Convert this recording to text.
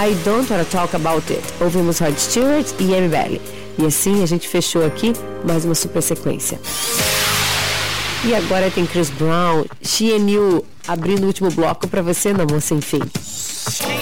I Don't Wanna Talk About It. Ouvimos Rod Stewart e Amy Belly. E assim a gente fechou aqui mais uma super sequência. E agora tem Chris Brown, She and You, abrindo o último bloco para você no Amor Sem Fim.